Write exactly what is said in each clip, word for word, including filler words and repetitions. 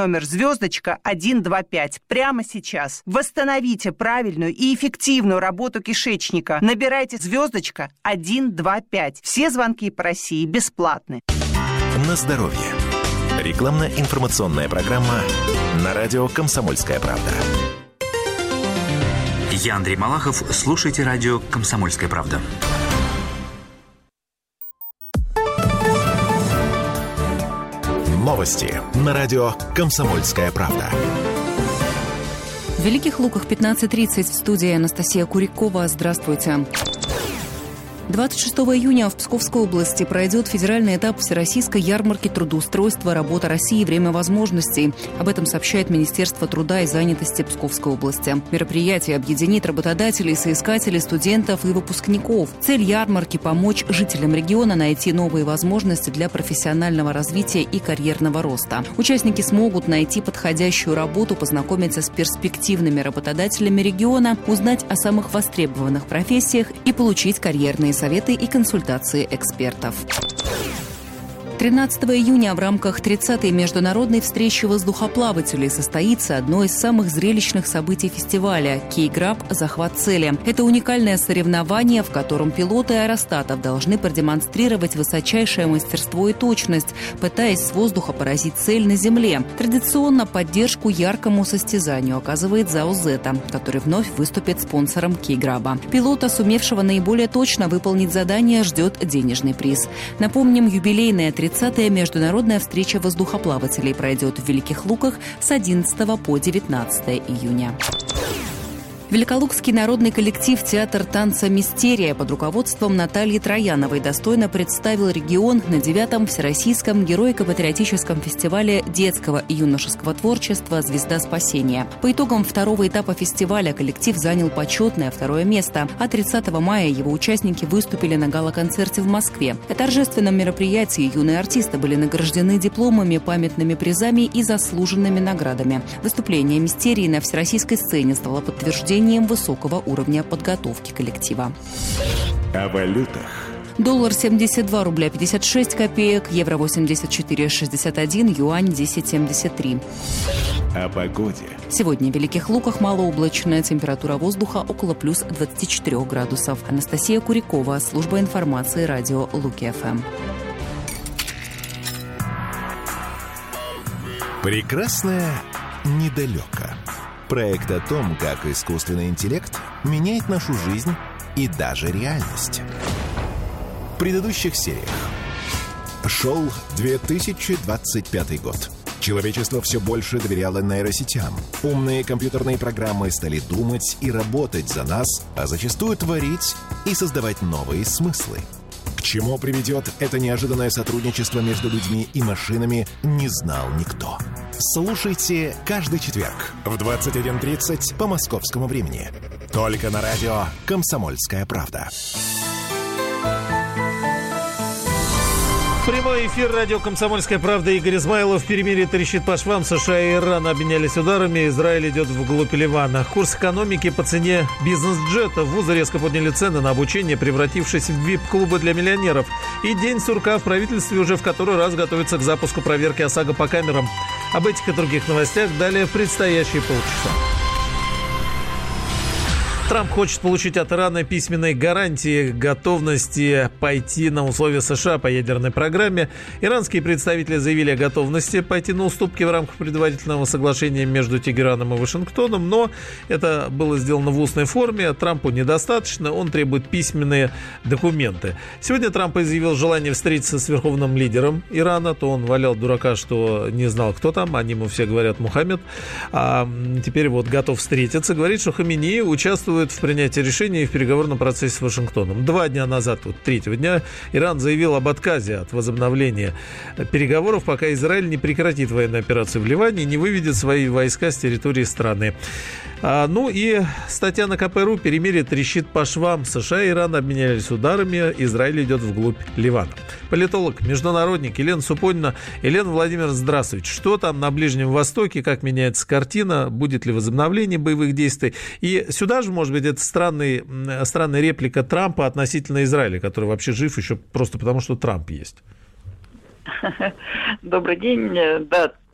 номер звездочка один два пять прямо сейчас. Восстановите правильную и эффективную работу кишечника. Набирайте звездочка один два пять. Все звонки по России бесплатны. На здоровье. Рекламно-информационная программа на радио «Комсомольская правда». Я Андрей Малахов. Слушайте радио «Комсомольская правда». Новости на радио «Комсомольская правда». В Великих Луках пятнадцать тридцать, в студии Анастасия Курякова. Здравствуйте. двадцать шестого июня в Псковской области пройдет федеральный этап Всероссийской ярмарки трудоустройства «Работа России. Время возможностей». Об этом сообщает Министерство труда и занятости Псковской области. Мероприятие объединит работодателей, соискателей, студентов и выпускников. Цель ярмарки – помочь жителям региона найти новые возможности для профессионального развития и карьерного роста. Участники смогут найти подходящую работу, познакомиться с перспективными работодателями региона, узнать о самых востребованных профессиях и получить карьерные советы и консультации экспертов. тринадцатого июня в рамках тридцатой международной встречи воздухоплавателей состоится одно из самых зрелищных событий фестиваля – Кейграб «Захват цели». Это уникальное соревнование, в котором пилоты аэростатов должны продемонстрировать высочайшее мастерство и точность, пытаясь с воздуха поразить цель на земле. Традиционно поддержку яркому состязанию оказывает ЗАО «Зета», который вновь выступит спонсором Кейграба. Пилота, сумевшего наиболее точно выполнить задание, ждет денежный приз. Напомним, юбилейная тридцатая международная встреча воздухоплавателей пройдет в Великих Луках с одиннадцатого по девятнадцатое июня. Великолукский народный коллектив «Театр танца «Мистерия» под руководством Натальи Трояновой достойно представил регион на девятом Всероссийском героико-патриотическом фестивале детского и юношеского творчества «Звезда спасения». По итогам второго этапа фестиваля коллектив занял почетное второе место, а тридцатого мая его участники выступили на гала-концерте в Москве. На торжественном мероприятии юные артисты были награждены дипломами, памятными призами и заслуженными наградами. Выступление «Мистерии» на всероссийской сцене стало подтверждением высокого уровня подготовки коллектива. О валютах. Доллар семьдесят два рубля пятьдесят шесть копеек, евро восемьдесят четыре шестьдесят один, юань десять семьдесят три. О погоде. Сегодня в Великих Луках малооблачная, температура воздуха около плюс двадцать четыре градусов. Анастасия Курякова, служба информации, радио Луки-ФМ. Прекрасное недалеко. Проект о том, как искусственный интеллект меняет нашу жизнь и даже реальность. В предыдущих сериях. Шел две тысячи двадцать пятый год. Человечество все больше доверяло нейросетям. Умные компьютерные программы стали думать и работать за нас, а зачастую творить и создавать новые смыслы. К чему приведет это неожиданное сотрудничество между людьми и машинами, не знал никто. Слушайте каждый четверг в двадцать один тридцать по московскому времени. Только на радио «Комсомольская правда». Прямой эфир радио «Комсомольская правда». Игорь Измайлов. Перемирие трещит по швам. США и Иран обменялись ударами. Израиль идет вглубь Ливана. Курс экономики по цене бизнес-джета. Вузы резко подняли цены на обучение, превратившись в ви ай пи-клубы для миллионеров. И день сурка в правительстве уже в который раз готовится к запуску проверки ОСАГО по камерам. Об этих и других новостях далее в предстоящие полчаса. Трамп хочет получить от Ирана письменные гарантии готовности пойти на условия США по ядерной программе. Иранские представители заявили о готовности пойти на уступки в рамках предварительного соглашения между Тегераном и Вашингтоном, но это было сделано в устной форме. Трампу недостаточно, он требует письменные документы. Сегодня Трамп изъявил желание встретиться с верховным лидером Ирана. То он валял дурака, что не знал, кто там, они ему все говорят Мухаммед. А теперь вот готов встретиться. Говорит, что Хаминеи участвует в принятии решений и в переговорном процессе с Вашингтоном. Два дня назад, вот третьего дня, Иран заявил об отказе от возобновления переговоров, пока Израиль не прекратит военную операцию в Ливане и не выведет свои войска с территории страны. А, ну и статья на ка пэ точка ру. Перемирие трещит по швам. США и Иран обменялись ударами. Израиль идет вглубь Ливана. Политолог, международник Елена Супонина. Елена Владимировна, здравствуйте. Что там на Ближнем Востоке? Как меняется картина? Будет ли возобновление боевых действий? И сюда же, может быть, это странный, странная реплика Трампа относительно Израиля, который вообще жив еще просто потому, что Трамп есть. Добрый день. Да,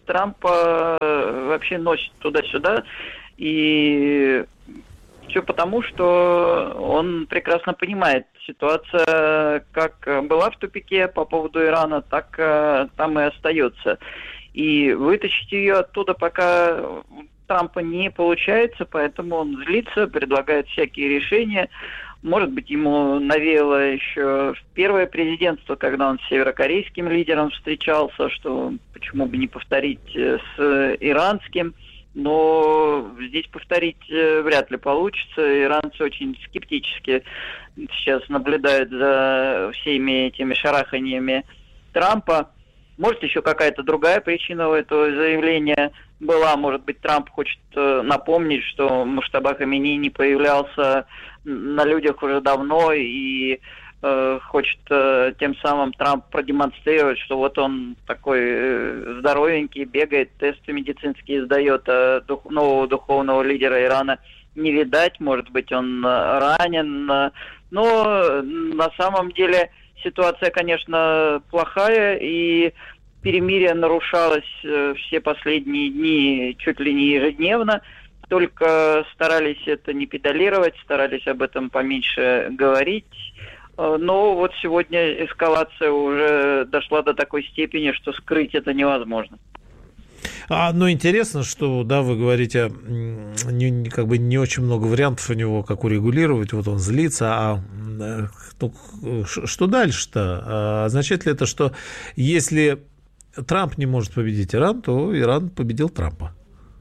Трампа вообще носит туда-сюда. И все потому, что он прекрасно понимает, ситуация как была в тупике по поводу Ирана, так там и остается. И вытащить ее оттуда пока Трампа не получается, поэтому он злится, предлагает всякие решения. Может быть, ему навеяло еще первое президентство, когда он с северокорейским лидером встречался, что почему бы не повторить с иранским. Но здесь повторить вряд ли получится. Иранцы очень скептически сейчас наблюдают за всеми этими шараханиями Трампа. Может, еще какая-то другая причина у этого заявления была. Может быть, Трамп хочет напомнить, что Муштаба Хаминеи не появлялся на людях уже давно, и э, хочет э, тем самым Трамп продемонстрировать, что вот он такой э, здоровенький, бегает, тесты медицинские сдает, а дух, нового духовного лидера Ирана не видать. Может быть, он э, ранен. Э, но на самом деле ситуация, конечно, плохая, и перемирие нарушалось э, все последние дни чуть ли не ежедневно. Только старались это не педалировать, старались об этом поменьше говорить. Но вот сегодня эскалация уже дошла до такой степени, что скрыть это невозможно. А, ну, интересно, что, да, вы говорите, не, как бы не очень много вариантов у него, как урегулировать, вот он злится, а ну, что дальше-то? А означает ли это, что если Трамп не может победить Иран, то Иран победил Трампа?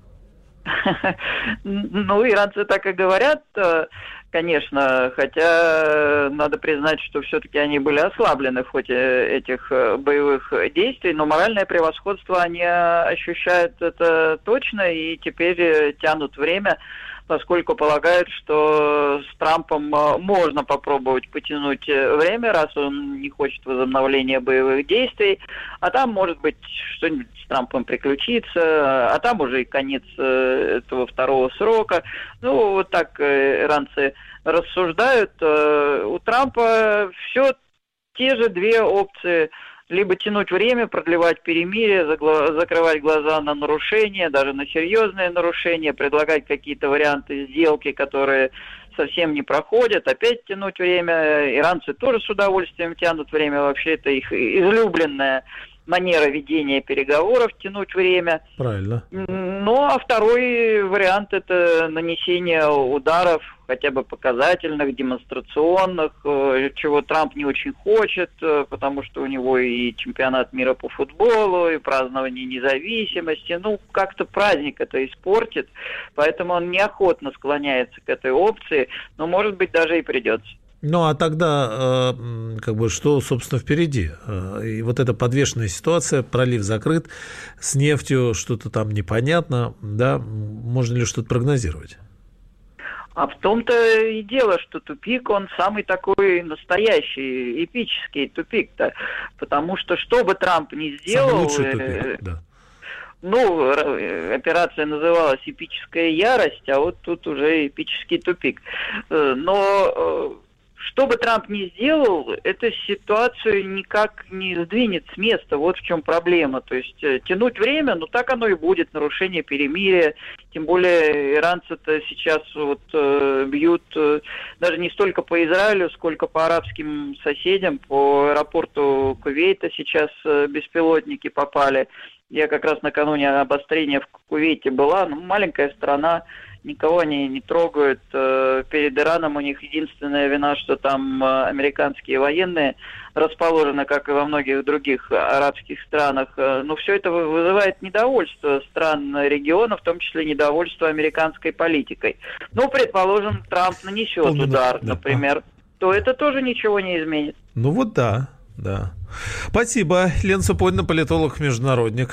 Ну, иранцы так и говорят, конечно, хотя надо признать, что все-таки они были ослаблены в ходе этих боевых действий, но моральное превосходство они ощущают это точно и теперь тянут время, поскольку полагают, что с Трампом можно попробовать потянуть время, раз он не хочет возобновления боевых действий, а там, может быть, что-нибудь с Трампом приключится, а там уже и конец этого второго срока. Ну, вот так иранцы рассуждают. У Трампа все те же две опции: либо тянуть время, продлевать перемирие, загла- закрывать глаза на нарушения, даже на серьезные нарушения, предлагать какие-то варианты сделки, которые совсем не проходят, опять тянуть время. Иранцы тоже с удовольствием тянут время, вообще это их излюбленная манера ведения переговоров, тянуть время. Правильно. Ну, а второй вариант – это нанесение ударов, хотя бы показательных, демонстрационных, чего Трамп не очень хочет, потому что у него и чемпионат мира по футболу, и празднование независимости. Ну, как-то праздник это испортит, поэтому он неохотно склоняется к этой опции, но, может быть, даже и придется. Ну, а тогда, как бы, что, собственно, впереди? И вот эта подвешенная ситуация, пролив закрыт, с нефтью что-то там непонятно, да, можно ли что-то прогнозировать? А в том-то и дело, что тупик, он самый такой настоящий, эпический тупик-то, потому что что бы Трамп ни сделал... Самый лучший тупик, да. Ну, операция называлась «Эпическая ярость», а вот тут уже эпический тупик. Но... Что бы Трамп ни сделал, эта ситуацию никак не сдвинет с места. Вот в чем проблема. То есть тянуть время, ну так оно и будет, нарушение перемирия. Тем более иранцы-то сейчас вот э, бьют э, даже не столько по Израилю, сколько по арабским соседям. По аэропорту Кувейта сейчас э, беспилотники попали. Я как раз накануне обострения в Кувейте была. Ну, маленькая страна. Никого они не трогают. Перед Ираном у них единственная вина, что там американские военные расположены, как и во многих других арабских странах. Но все это вызывает недовольство стран региона, в том числе недовольство американской политикой. Ну, предположим, Трамп нанесет Полный, удар, да. например, то это тоже ничего не изменит. Ну вот да, да. Спасибо. Лена Супонина, политолог-международник.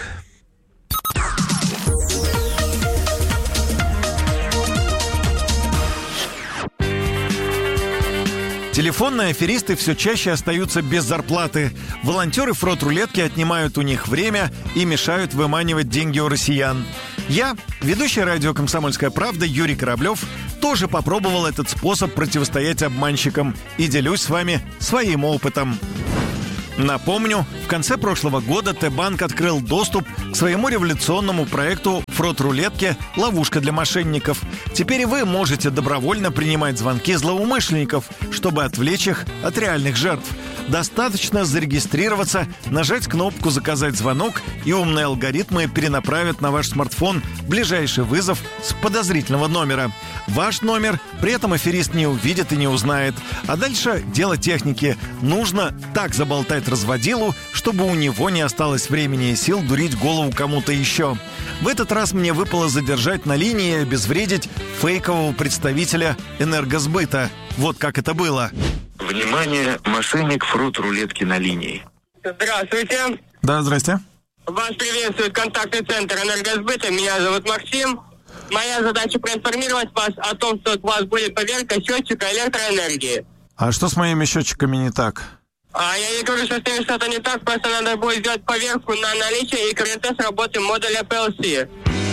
Телефонные аферисты все чаще остаются без зарплаты. Волонтеры фрот-рулетки отнимают у них время и мешают выманивать деньги у россиян. Я, ведущий радио «Комсомольская правда» Юрий Кораблев, тоже попробовал этот способ противостоять обманщикам и делюсь с вами своим опытом. Напомню, в конце прошлого года Т-банк открыл доступ к своему революционному проекту фрод-рулетки «Ловушка для мошенников». Теперь и вы можете добровольно принимать звонки злоумышленников, чтобы отвлечь их от реальных жертв. Достаточно зарегистрироваться, нажать кнопку «Заказать звонок», и умные алгоритмы перенаправят на ваш смартфон ближайший вызов с подозрительного номера. Ваш номер при этом аферист не увидит и не узнает. А дальше дело техники. Нужно так заболтать разводилу, чтобы у него не осталось времени и сил дурить голову кому-то еще. В этот раз мне выпало задержать на линии и обезвредить фейкового представителя энергосбыта. Вот как это было. Внимание, мошенник фрод-рулетки на линии. Здравствуйте. Да, здрасте. Вас приветствует контактный центр энергосбыта. Меня зовут Максим. Моя задача проинформировать вас о том, что у вас будет проверка счетчика электроэнергии. А что с моими счетчиками не так? А я не говорю, что с ними что-то не так, просто надо будет сделать проверку на наличие и КРТ с работы модуля пи эл си.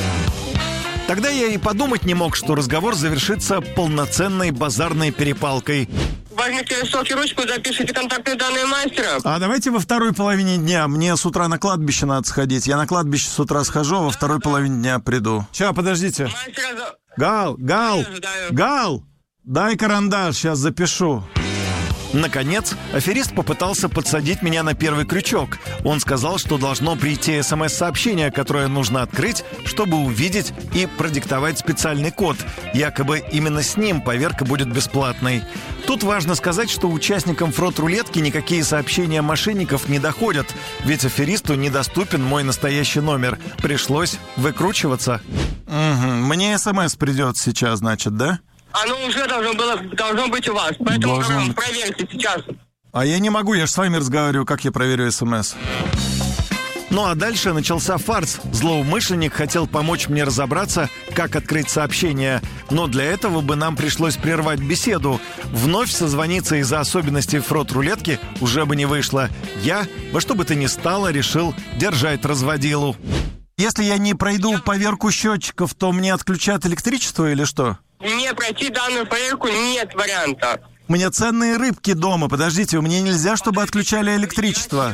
Тогда я и подумать не мог, что разговор завершится полноценной базарной перепалкой. Возьмите листок и ручку, запишите контактные данные мастера. А давайте во второй половине дня. Мне с утра на кладбище надо сходить. Я на кладбище с утра схожу, а во второй половине дня приду. Сейчас, подождите. Мастера... Гал, Гал, Гал, дай карандаш, сейчас запишу. Наконец, аферист попытался подсадить меня на первый крючок. Он сказал, что должно прийти смс-сообщение, которое нужно открыть, чтобы увидеть и продиктовать специальный код. Якобы именно с ним поверка будет бесплатной. Тут важно сказать, что участникам фрод-рулетки никакие сообщения мошенников не доходят, ведь аферисту недоступен мой настоящий номер. Пришлось выкручиваться. Угу. Мне смс придет сейчас, значит, да? Оно уже должно, было, должно быть у вас, поэтому Должен... проверьте сейчас. А я не могу, я же с вами разговариваю, как я проверю смс? Ну а дальше начался фарс. Злоумышленник хотел помочь мне разобраться, как открыть сообщение. Но для этого бы нам пришлось прервать беседу. Вновь созвониться из-за особенностей фрод-рулетки уже бы не вышло. Я, во что бы то ни стало, решил держать разводилу. Если я не пройду поверку счетчиков, то мне отключат электричество или что? Не пройти данную проверку нет варианта. У меня ценные рыбки дома. Подождите, у меня нельзя, чтобы отключали электричество.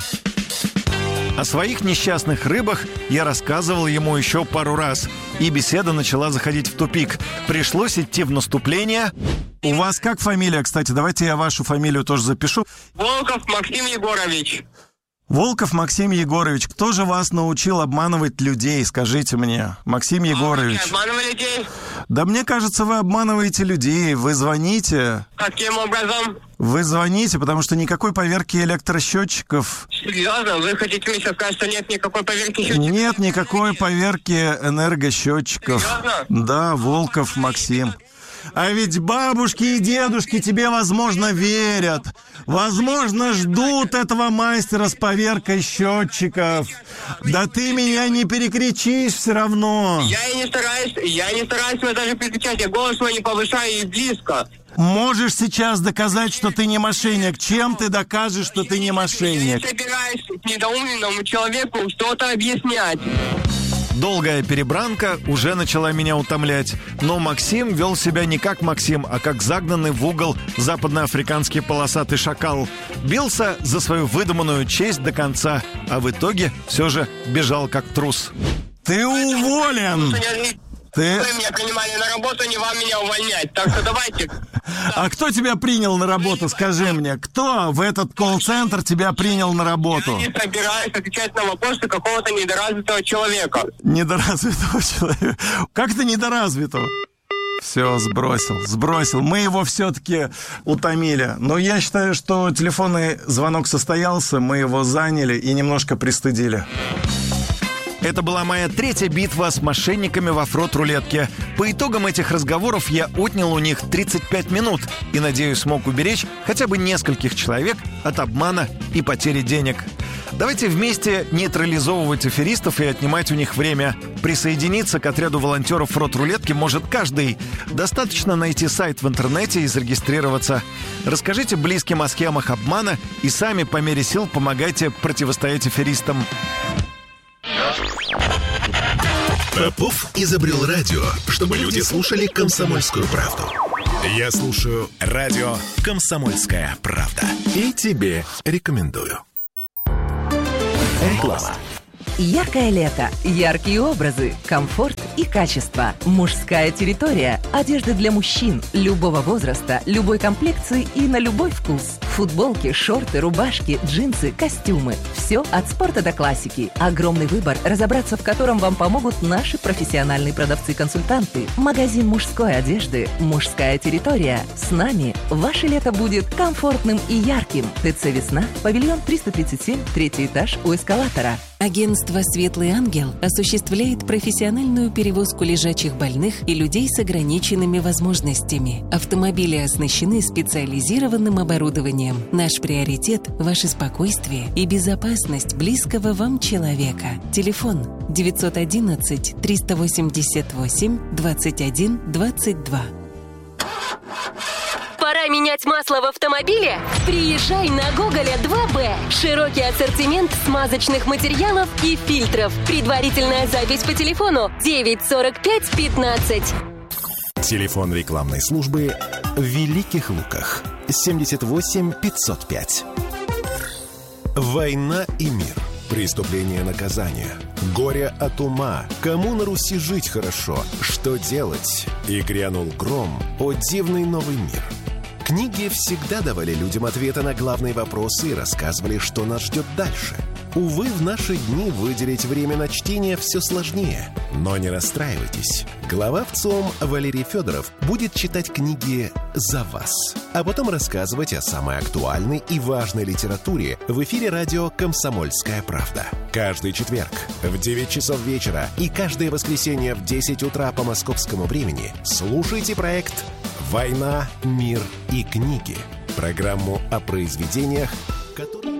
О своих несчастных рыбах я рассказывал ему еще пару раз. И беседа начала заходить в тупик. Пришлось идти в наступление. У вас как фамилия, кстати? Давайте я вашу фамилию тоже запишу. Волков Максим Егорович. Волков Максим Егорович. Кто же вас научил обманывать людей, скажите мне, Максим Егорович? А, обманывали людей? Да мне кажется, вы обманываете людей. Вы звоните. Каким образом? Вы звоните, потому что никакой поверки электросчетчиков... Серьезно? Вы хотите мне сейчас сказать, что нет никакой поверки счетчиков? Нет никакой поверки энергосчетчиков. Серьезно? Да, Волков Максим. А ведь бабушки и дедушки тебе, возможно, верят. Возможно, ждут этого мастера с поверкой счетчиков. Да ты меня не перекричишь все равно. Я и не стараюсь, я не стараюсь меня даже перекричать. Я голос свой не повышаю и близко. Можешь сейчас доказать, что ты не мошенник. Чем ты докажешь, что ты не мошенник? Я собираюсь недоуменному человеку что-то объяснять. Долгая перебранка уже начала меня утомлять. Но Максим вел себя не как Максим, а как загнанный в угол западноафриканский полосатый шакал. Бился за свою выдуманную честь до конца, а в итоге все же бежал как трус. Ты уволен! Ты... Вы меня принимали на работу, не вам меня увольнять. Так что давайте... А кто тебя принял на работу, скажи мне? Кто в этот колл-центр тебя принял на работу? Я не собираюсь отвечать на вопросы какого-то недоразвитого человека. Недоразвитого человека? Как ты недоразвитого? Все, сбросил, сбросил. Мы его все-таки утомили. Но я считаю, что телефонный звонок состоялся, мы его заняли и немножко пристыдили. Это была моя третья битва с мошенниками во фрод-рулетке. По итогам этих разговоров я отнял у них тридцать пять минут и, надеюсь, смог уберечь хотя бы нескольких человек от обмана и потери денег. Давайте вместе нейтрализовывать аферистов и отнимать у них время. Присоединиться к отряду волонтеров фрод-рулетки может каждый. Достаточно найти сайт в интернете и зарегистрироваться. Расскажите близким о схемах обмана и сами по мере сил помогайте противостоять аферистам. Попов изобрел радио, чтобы люди слушали «Комсомольскую правду». Я слушаю радио «Комсомольская правда». И тебе рекомендую. Реклама. Яркое лето, яркие образы, комфорт и качество. Мужская территория. Одежда для мужчин любого возраста, любой комплекции и на любой вкус. Футболки, шорты, рубашки, джинсы, костюмы. Все от спорта до классики. Огромный выбор, разобраться в котором вам помогут наши профессиональные продавцы-консультанты. Магазин мужской одежды «Мужская территория». С нами ваше лето будет комфортным и ярким. ТЦ «Весна», павильон триста тридцать семь, третий этаж у эскалатора. Агентство «Светлый ангел» осуществляет профессиональную перевозку лежачих больных и людей с ограниченными возможностями. Автомобили оснащены специализированным оборудованием. Наш приоритет – ваше спокойствие и безопасность близкого вам человека. Телефон девятьсот одиннадцать триста восемьдесят восемь двадцать один двадцать два. Пора менять масло в автомобиле? Приезжай на Гоголя два бэ. Широкий ассортимент смазочных материалов и фильтров. Предварительная запись по телефону девять сорок пять пятнадцать. Телефон рекламной службы в Великих Луках. семьдесят восемь пятьсот пять. Война и мир. Преступление, наказание. Горе от ума. Кому на Руси жить хорошо? Что делать? И грянул гром. О дивный новый мир. Книги всегда давали людям ответы на главные вопросы и рассказывали, что нас ждет дальше. Увы, в наши дни выделить время на чтение все сложнее. Но не расстраивайтесь. Глава ВЦИОМ Валерий Федоров будет читать книги за вас, а потом рассказывать о самой актуальной и важной литературе в эфире радио «Комсомольская правда». Каждый четверг в девять часов вечера и каждое воскресенье в десять утра по московскому времени слушайте проект «Война, мир и книги». Программу о произведениях, которые...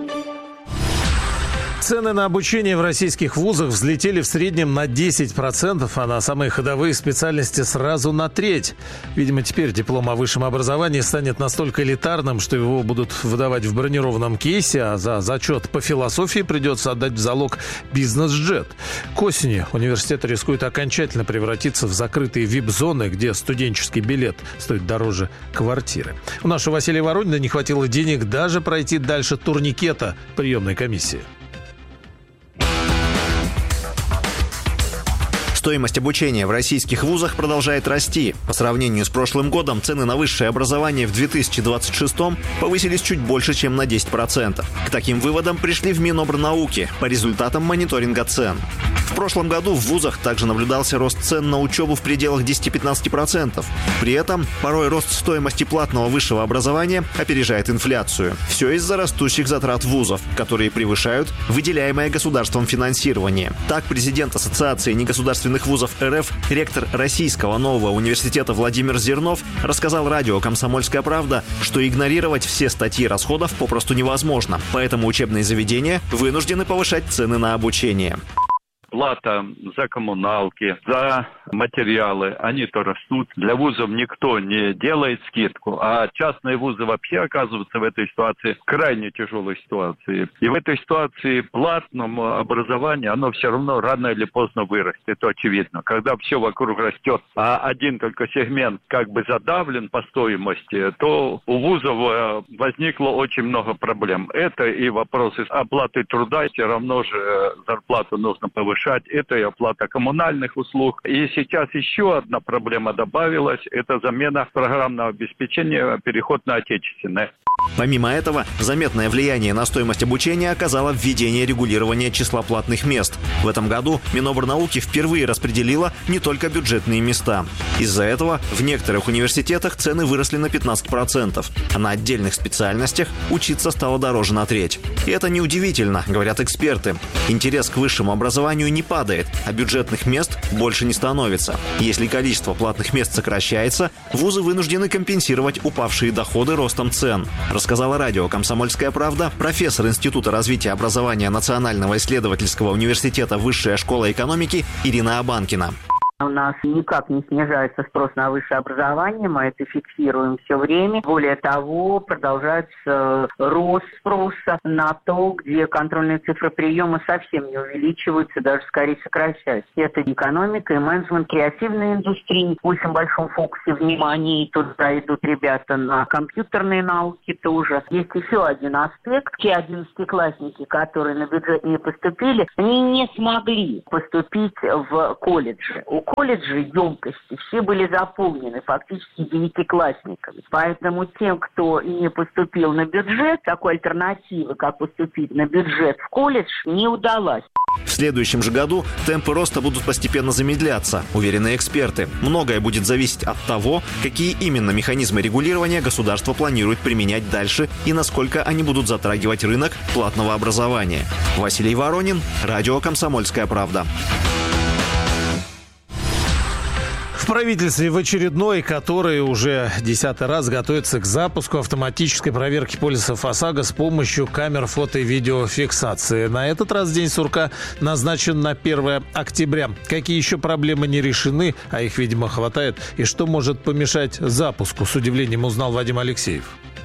Цены на обучение в российских вузах взлетели в среднем на десять процентов, а на самые ходовые специальности сразу на треть. Видимо, теперь диплом о высшем образовании станет настолько элитарным, что его будут выдавать в бронированном кейсе, а за зачет по философии придется отдать в залог бизнес-джет. К осени университет рискует окончательно превратиться в закрытые вип-зоны, где студенческий билет стоит дороже квартиры. У нашего Василия Воронина не хватило денег даже пройти дальше турникета приемной комиссии. Стоимость обучения в российских вузах продолжает расти. По сравнению с прошлым годом цены на высшее образование в две тысячи двадцать шестом повысились чуть больше, чем на десять процентов. К таким выводам пришли в Минобрнауки по результатам мониторинга цен. В прошлом году в вузах также наблюдался рост цен на учебу в пределах десять-пятнадцать процентов. При этом порой рост стоимости платного высшего образования опережает инфляцию. Все из-за растущих затрат вузов, которые превышают выделяемое государством финансирование. Так, президент Ассоциации негосударственных вузов РФ, ректор Российского нового университета Владимир Зернов рассказал радио «Комсомольская правда», что игнорировать все статьи расходов попросту невозможно, поэтому учебные заведения вынуждены повышать цены на обучение. Плата за коммуналки, за материалы, они-то растут. Для вузов никто не делает скидку, а частные вузы вообще оказываются в этой ситуации, в крайне тяжелой ситуации. И в этой ситуации платному образованию, оно все равно рано или поздно вырастет, это очевидно. Когда все вокруг растет, а один только сегмент как бы задавлен по стоимости, то у вузов возникло очень много проблем. Это и вопросы оплаты труда, все равно же зарплату нужно повышать. Это и оплата коммунальных услуг. И сейчас еще одна проблема добавилась. Это замена программного обеспечения, переход на отечественное. Помимо этого, заметное влияние на стоимость обучения оказало введение регулирования числа платных мест. В этом году Минобрнауки впервые распределила не только бюджетные места. Из-за этого в некоторых университетах цены выросли на пятнадцать процентов, а на отдельных специальностях учиться стало дороже на треть. И это неудивительно, говорят эксперты. Интерес к высшему образованию не падает, а бюджетных мест больше не становится. Если количество платных мест сокращается, вузы вынуждены компенсировать упавшие доходы ростом цен, рассказала радио «Комсомольская правда» профессор Института развития образования Национального исследовательского университета Высшая школа экономики Ирина Абанкина. У нас никак не снижается спрос на высшее образование, мы это фиксируем все время. Более того, продолжается рост спроса на то, где контрольные цифры приема совсем не увеличиваются, даже скорее сокращаются. Это экономика и менеджмент, креативная индустрия в очень большом фокусе внимания. И туда идут ребята на компьютерные науки тоже. Есть еще один аспект. Те одиннадцатиклассники, которые на бюджет не поступили, они не смогли поступить в колледжи. У колледжей емкости все были заполнены фактически девятиклассниками. Поэтому тем, кто не поступил на бюджет, такой альтернативы, как поступить на бюджет в колледж, не удалось. В следующем же году темпы роста будут постепенно замедляться, уверены эксперты. Многое будет зависеть от того, какие именно механизмы регулирования государство планирует применять дальше и насколько они будут затрагивать рынок платного образования. Василий Воронин, радио «Комсомольская правда». В правительстве в очередной, который уже десятый раз готовится к запуску автоматической проверки полисов ОСАГО с помощью камер фото- и видеофиксации. На этот раз день сурка назначен на первое октября. Какие еще проблемы не решены, а их, видимо, хватает, и что может помешать запуску, с удивлением узнал Вадим Алексеев.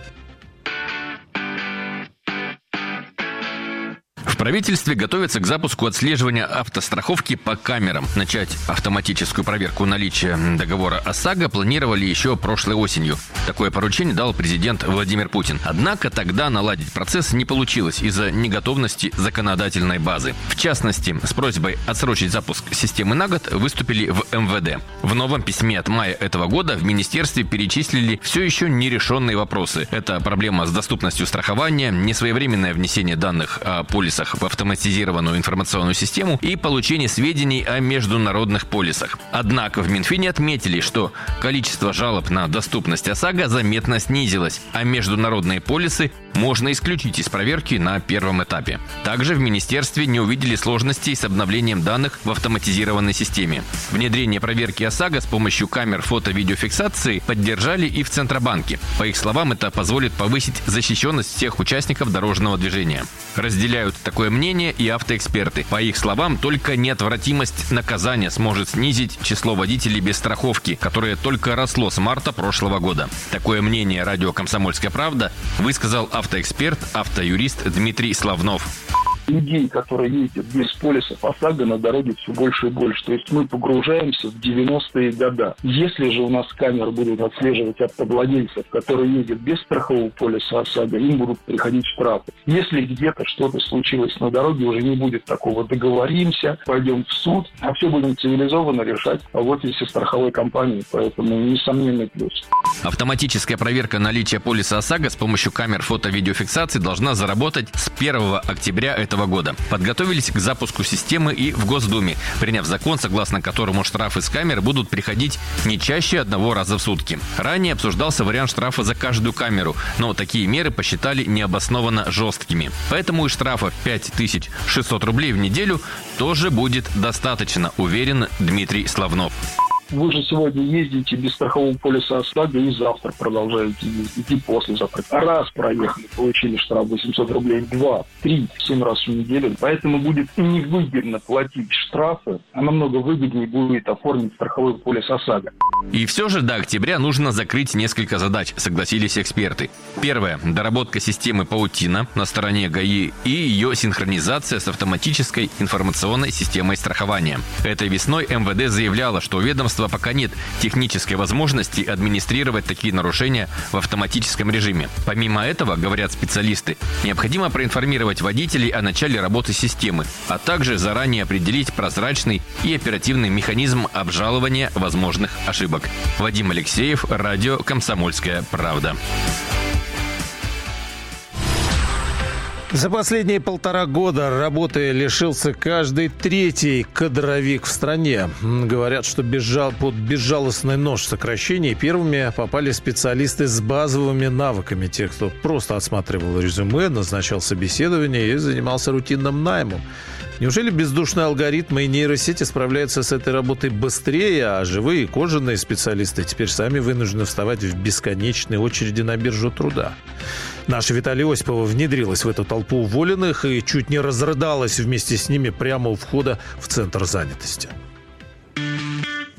В правительстве готовится к запуску отслеживания автостраховки по камерам. Начать автоматическую проверку наличия договора ОСАГО планировали еще прошлой осенью. Такое поручение дал президент Владимир Путин. Однако тогда наладить процесс не получилось из-за неготовности законодательной базы. В частности, с просьбой отсрочить запуск системы на год выступили в эм вэ дэ. В новом письме от мая этого года в министерстве перечислили все еще нерешенные вопросы. Это проблема с доступностью страхования, несвоевременное внесение данных о полисах в автоматизированную информационную систему и получение сведений о международных полисах. Однако в Минфине отметили, что количество жалоб на доступность ОСАГО заметно снизилось, а международные полисы можно исключить из проверки на первом этапе. Также в министерстве не увидели сложностей с обновлением данных в автоматизированной системе. Внедрение проверки ОСАГО с помощью камер фото-видеофиксации поддержали и в Центробанке. По их словам, это позволит повысить защищенность всех участников дорожного движения. Разделяют такое мнение и автоэксперты. По их словам, только неотвратимость наказания сможет снизить число водителей без страховки, которое только росло с марта прошлого года. Такое мнение радио «Комсомольская правда» высказал автоэксперт, автоюрист Дмитрий Славнов. Людей, которые ездят без полисов ОСАГО, на дороге все больше и больше. То есть мы погружаемся в девяностые годы. Если же у нас камеры будут отслеживать автовладельцев, которые ездят без страхового полиса ОСАГО, им будут приходить штрафы. Если где-то что-то случилось на дороге, уже не будет такого. Договоримся, пойдем в суд, а все будем цивилизованно решать в офисе страховой компании. Поэтому несомненный плюс. Автоматическая проверка наличия полиса ОСАГО с помощью камер фото-видеофиксации должна заработать с первого октября этого года. Подготовились к запуску системы и в Госдуме, приняв закон, согласно которому штрафы с камер будут приходить не чаще одного раза в сутки. Ранее обсуждался вариант штрафа за каждую камеру, но такие меры посчитали необоснованно жесткими. Поэтому и штрафа пять тысяч шестьсот рублей в неделю тоже будет достаточно, уверен Дмитрий Славнов. Вы же сегодня ездите без страхового полиса ОСАГО и завтра продолжаете ездить, и послезавтра. Раз проехали, получили штраф восемьсот рублей, два, три, семь раз в неделю. Поэтому будет невыгодно платить штрафы, а намного выгоднее будет оформить страховой полис ОСАГО. И все же до октября нужно закрыть несколько задач, согласились эксперты. Первое – доработка системы паутина на стороне ГАИ и ее синхронизация с автоматической информационной системой страхования. Этой весной эм вэ дэ заявляло, что у ведомства пока нет технической возможности администрировать такие нарушения в автоматическом режиме. Помимо этого, говорят специалисты, необходимо проинформировать водителей о начале работы системы, а также заранее определить прозрачный и оперативный механизм обжалования возможных ошибок. Вадим Алексеев, радио «Комсомольская правда». За последние полтора года работы лишился каждый третий кадровик в стране. Говорят, что безжал... под безжалостный нож сокращений первыми попали специалисты с базовыми навыками. Те, кто просто отсматривал резюме, назначал собеседование и занимался рутинным наймом. Неужели бездушные алгоритмы и нейросети справляются с этой работой быстрее, а живые кожаные специалисты теперь сами вынуждены вставать в бесконечные очереди на биржу труда? Наша Виталия Осипова внедрилась в эту толпу уволенных и чуть не разрыдалась вместе с ними прямо у входа в центр занятости.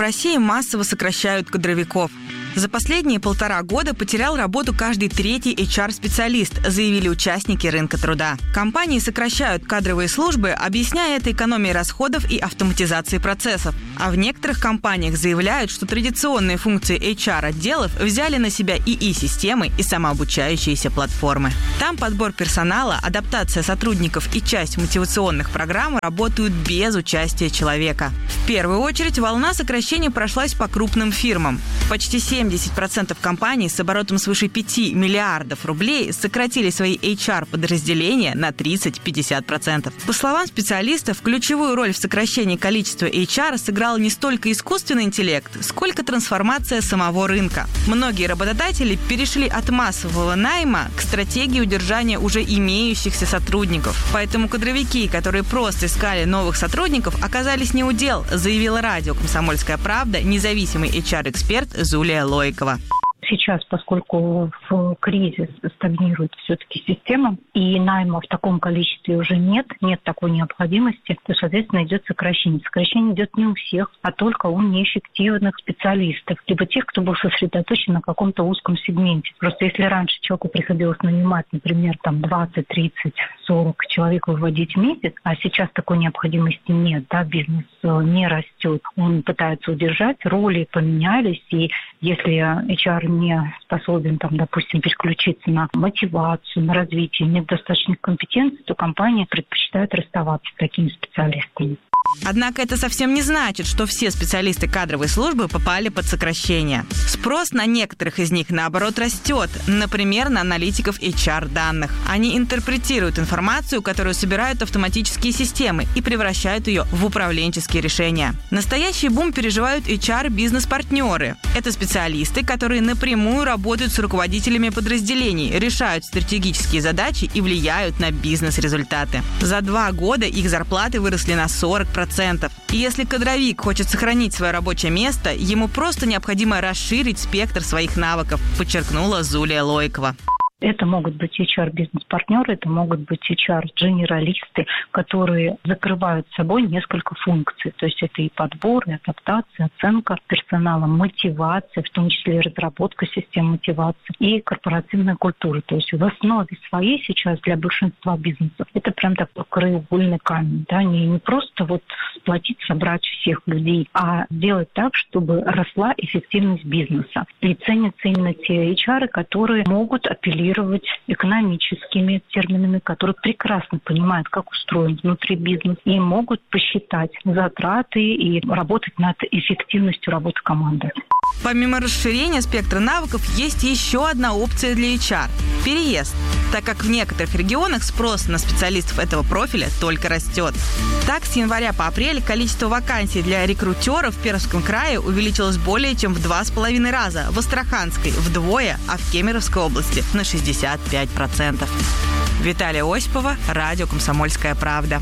России массово сокращают кадровиков. За последние полтора года потерял работу каждый третий эйч ар-специалист, заявили участники рынка труда. Компании сокращают кадровые службы, объясняя это экономией расходов и автоматизацией процессов. А в некоторых компаниях заявляют, что традиционные функции эйч ар-отделов взяли на себя ИИ-системы и самообучающиеся платформы. Там подбор персонала, адаптация сотрудников и часть мотивационных программ работают без участия человека. В первую очередь волна сокращений прошлась по крупным фирмам. Почти семьдесят процентов компаний с оборотом свыше пяти миллиардов рублей сократили свои эйч ар-подразделения на тридцать-пятьдесят процентов. По словам специалистов, ключевую роль в сокращении количества эйч ар сыграл не столько искусственный интеллект, сколько трансформация самого рынка. Многие работодатели перешли от массового найма к стратегии удержания уже имеющихся сотрудников. Поэтому кадровики, которые просто искали новых сотрудников, оказались не у дел, заявила радио «Комсомольская правда» независимый эйч ар-эксперт Зулия Лойкова. Сейчас, поскольку в кризис стагнирует все-таки система, и найма в таком количестве уже нет, нет такой необходимости, то, соответственно, идет сокращение. Сокращение идет не у всех, а только у неэффективных специалистов, либо тех, кто был сосредоточен на каком-то узком сегменте. Просто если раньше человеку приходилось нанимать, например, там двадцать, тридцать, сорок человек выводить в месяц, а сейчас такой необходимости нет, да, бизнес не растет, он пытается удержать, роли поменялись, и если эйч ар не способен, там, допустим, переключиться на мотивацию, на развитие, нет достаточных компетенций, то компания предпочитает расставаться с такими специалистами. Однако это совсем не значит, что все специалисты кадровой службы попали под сокращение. Спрос на некоторых из них, наоборот, растет. Например, на аналитиков эйч ар-данных. Они интерпретируют информацию, которую собирают автоматические системы, и превращают ее в управленческие решения. Настоящий бум переживают эйч ар-бизнес-партнеры. Это специалисты, которые напрямую работают с руководителями подразделений, решают стратегические задачи и влияют на бизнес-результаты. За два года их зарплаты выросли на сорок процентов. И если кадровик хочет сохранить свое рабочее место, ему просто необходимо расширить спектр своих навыков, подчеркнула Зулия Лойкова. Это могут быть эйч ар-бизнес-партнеры, это могут быть эйч ар-генералисты, которые закрывают собой несколько функций. То есть это и подбор, и адаптация, оценка персонала, мотивация, в том числе и разработка систем мотивации, и корпоративная культура. То есть в основе своей сейчас для большинства бизнесов это прям такой краеугольный камень. Да? Не, не просто вот сплотить, собрать всех людей, а сделать так, чтобы росла эффективность бизнеса. И ценятся именно те эйч ар, которые могут апеллировать экономическими терминами, которые прекрасно понимают, как устроен внутри бизнес, и могут посчитать затраты и работать над эффективностью работы команды. Помимо расширения спектра навыков, есть еще одна опция для эйч ар – переезд, так как в некоторых регионах спрос на специалистов этого профиля только растет. Так, с января по апрель количество вакансий для рекрутеров в Пермском крае увеличилось более чем в два с половиной раза, в Астраханской – вдвое, а в Кемеровской области – на шестьдесят пять процентов. Виталия Осипова, радио «Комсомольская правда».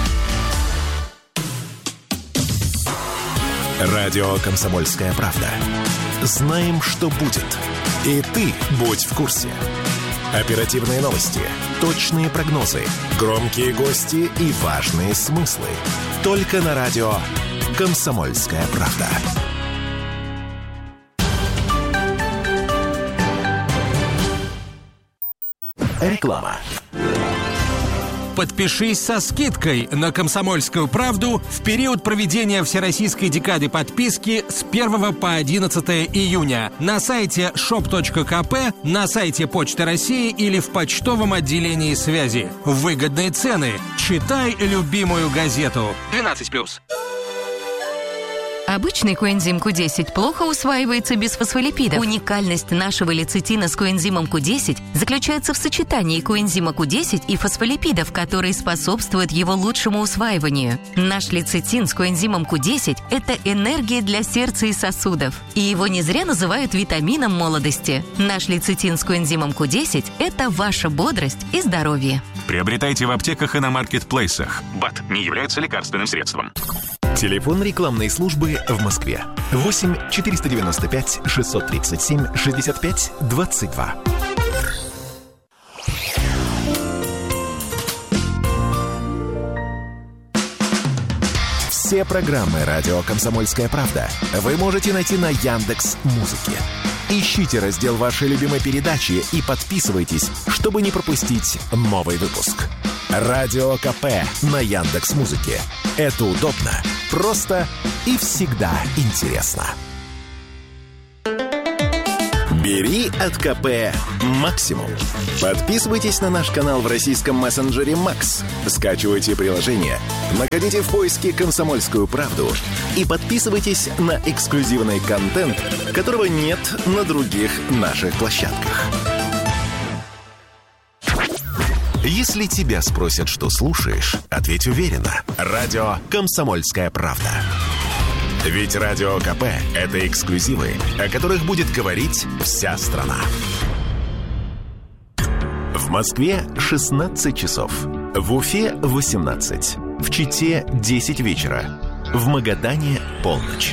Радио «Комсомольская правда». Знаем, что будет. И ты будь в курсе. Оперативные новости, точные прогнозы, громкие гости и важные смыслы. Только на радио «Комсомольская правда». Реклама. Подпишись со скидкой на «Комсомольскую правду» в период проведения Всероссийской декады подписки с первого по одиннадцатое июня на сайте шоп точка ка пэ, на сайте Почты России или в почтовом отделении связи. Выгодные цены. Читай любимую газету. двенадцать плюс. Обычный коэнзим ку десять плохо усваивается без фосфолипидов. Уникальность нашего лецитина с коэнзимом ку десять заключается в сочетании коэнзима ку десять и фосфолипидов, которые способствуют его лучшему усваиванию. Наш лецитин с коэнзимом ку десять – это энергия для сердца и сосудов. И его не зря называют витамином молодости. Наш лецитин с коэнзимом ку десять – это ваша бодрость и здоровье. Приобретайте в аптеках и на маркетплейсах. БАД не является лекарственным средством. Телефон рекламной службы в Москве. восемь четыреста девяносто пять шестьсот тридцать семь шестьдесят пять двадцать два. Все программы «Радио Комсомольская правда» вы можете найти на Яндекс.Музыке. Ищите раздел вашей любимой передачи и подписывайтесь, чтобы не пропустить новый выпуск. Радио КП на Яндекс.Музыке. Это удобно, просто и всегда интересно. Бери от КП максимум. Подписывайтесь на наш канал в российском мессенджере Макс. Скачивайте приложение, находите в поиске «Комсомольскую правду» и подписывайтесь на эксклюзивный контент, которого нет на других наших площадках. Если тебя спросят, что слушаешь, ответь уверенно. Радио «Комсомольская правда». Ведь Радио КП – это эксклюзивы, о которых будет говорить вся страна. В Москве шестнадцать часов. В Уфе восемнадцать. В Чите десять вечера. В Магадане полночь.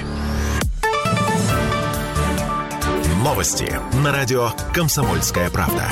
Новости на радио «Комсомольская правда».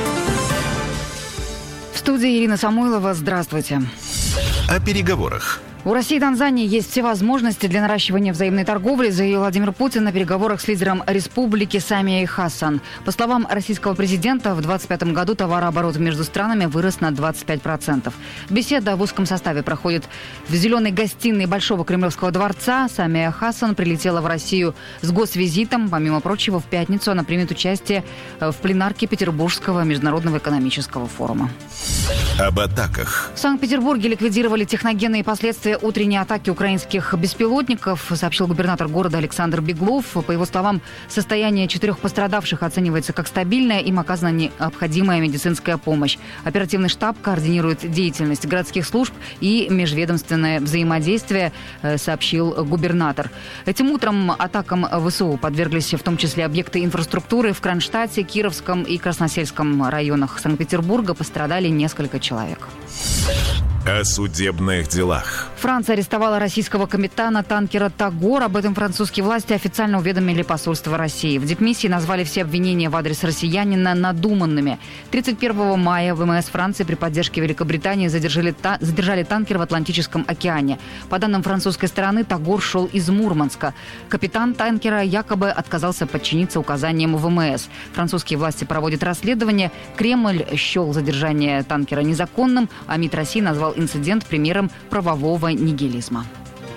В студии Ирина Самойлова. Здравствуйте. О переговорах. У России и Танзании есть все возможности для наращивания взаимной торговли, заявил Владимир Путин на переговорах с лидером республики Самией Хасан. По словам российского президента, в двадцать пятом году товарооборот между странами вырос на двадцать пять процентов. Беседа в узком составе проходит в зеленой гостиной Большого Кремлевского дворца. Самия Хасан прилетела в Россию с госвизитом. Помимо прочего, в пятницу она примет участие в пленарке Петербургского международного экономического форума. Об атаках. В Санкт-Петербурге ликвидировали техногенные последствия утренней атаки украинских беспилотников, сообщил губернатор города Александр Беглов. По его словам, состояние четырех пострадавших оценивается как стабильное, им оказана необходимая медицинская помощь. Оперативный штаб координирует деятельность городских служб и межведомственное взаимодействие, сообщил губернатор. Этим утром атакам ВСУ подверглись в том числе объекты инфраструктуры в Кронштадте, Кировском и Красносельском районах Санкт-Петербурга. Пострадали несколько человек. О судебных делах. Франция арестовала российского капитана танкера «Тагор». Об этом французские власти официально уведомили посольство России. В дипмиссии назвали все обвинения в адрес россиянина надуманными. тридцать первого мая ВМС Франции при поддержке Великобритании задержали, та- задержали танкер в Атлантическом океане. По данным французской стороны, «Тагор» шел из Мурманска. Капитан танкера якобы отказался подчиниться указаниям ВМС. Французские власти проводят расследование. Кремль счел задержание танкера незаконным, а МИД России назвал инцидент примером правового нигилизма.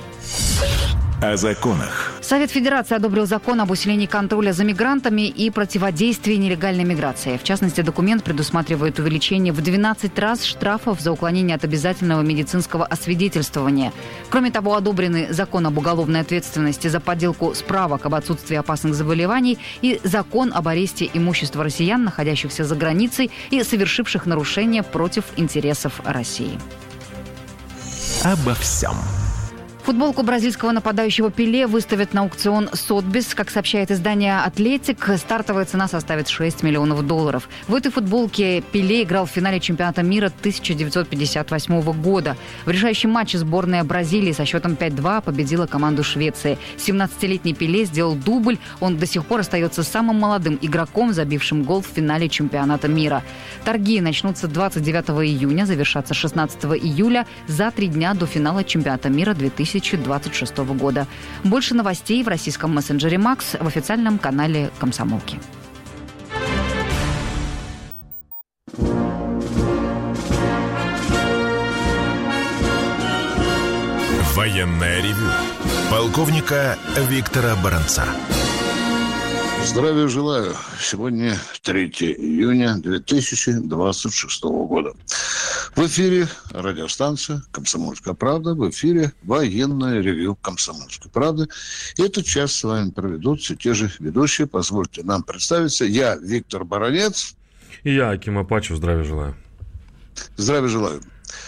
О законах. Совет Федерации одобрил закон об усилении контроля за мигрантами и противодействии нелегальной миграции. В частности, документ предусматривает увеличение в двенадцать раз штрафов за уклонение от обязательного медицинского освидетельствования. Кроме того, одобрены закон об уголовной ответственности за подделку справок об отсутствии опасных заболеваний и закон об аресте имущества россиян, находящихся за границей и совершивших нарушения против интересов России. Обо всем. Футболку бразильского нападающего Пеле выставят на аукцион Сотбис. Как сообщает издание «Атлетик», стартовая цена составит шесть миллионов долларов. В этой футболке Пеле играл в финале чемпионата мира тысяча девятьсот пятьдесят восьмого года. В решающем матче сборная Бразилии со счетом пять-два победила команду Швеции. семнадцатилетний Пеле сделал дубль. Он до сих пор остается самым молодым игроком, забившим гол в финале чемпионата мира. Торги начнутся двадцать девятого июня, завершатся шестнадцатого июля, за три дня до финала чемпионата мира две тысячи двадцать шестого года. Больше новостей в российском мессенджере Макс в официальном канале «Комсомолки». Военное ревю полковника Виктора Баранца. Здравия желаю. Сегодня третьего июня две тысячи двадцать шестого года. В эфире радиостанция «Комсомольская правда», в эфире военное ревью «Комсомольской правды». И этот час с вами проведут все те же ведущие. Позвольте нам представиться. Я Виктор Баранец. И я, Аким Апачев. Здравия желаю. Здравия желаю.